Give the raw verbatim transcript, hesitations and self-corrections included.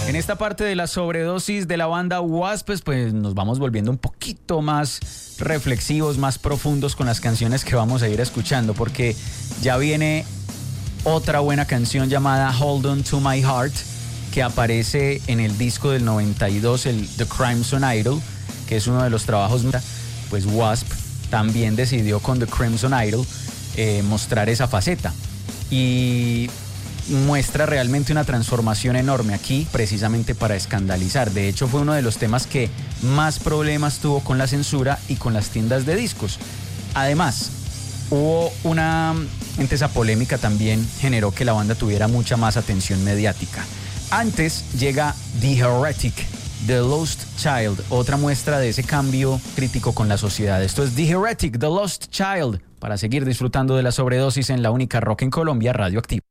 En esta parte de la sobredosis de la banda Wasp, pues nos vamos volviendo un poquito más reflexivos, más profundos con las canciones que vamos a ir escuchando, porque ya viene otra buena canción llamada Hold On To My Heart, que aparece en el disco del noventa y dos, el The Crimson Idol, que es uno de los trabajos. Pues Wasp también decidió con The Crimson Idol eh, mostrar esa faceta y muestra realmente una transformación enorme aquí, precisamente para escandalizar. De hecho, fue uno de los temas que más problemas tuvo con la censura y con las tiendas de discos. Además, hubo una... esa polémica también generó que la banda tuviera mucha más atención mediática. Antes llega The Heretic, The Lost Child, otra muestra de ese cambio crítico con la sociedad. Esto es The Heretic, The Lost Child, para seguir disfrutando de la sobredosis en la única rock en Colombia, Radioactiva.